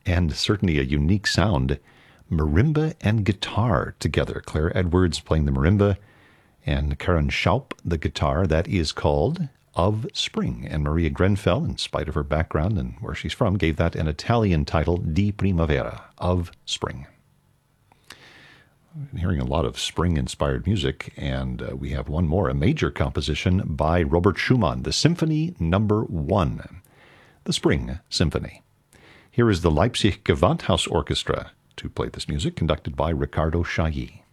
and certainly a unique sound. Marimba and guitar together. Claire Edwards playing the marimba and Karen Schaup the guitar. That is called Of Spring. And Maria Grenfell, in spite of her background and where she's from, gave that an Italian title, Di Primavera, Of Spring. I've been hearing a lot of spring-inspired music, and we have one more, a major composition by Robert Schumann, the Symphony No. 1, the Spring Symphony. Here is the Leipzig Gewandhaus Orchestra to play this music, conducted by Ricardo Chailly.